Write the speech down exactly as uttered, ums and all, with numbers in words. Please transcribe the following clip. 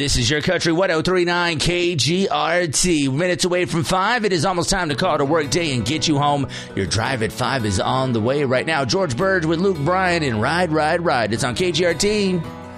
This is your country one oh three point nine K G R T. Minutes away from five. It is almost time to call it a work day and get you home. Your drive at five is on the way right now. George Burge with Luke Bryan and Ride, Ride, Ride. It's on K G R T.